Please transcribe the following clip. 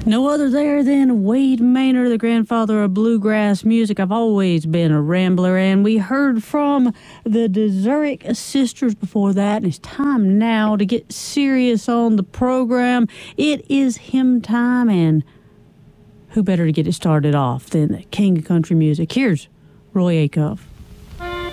No other there than Wade Maynard, the grandfather of bluegrass music. I've always been a rambler, and we heard from the Desuric Sisters before that. And it's time now to get serious on the program. It is hymn time, and who better to get it started off than the king of country music? Here's Roy Acuff.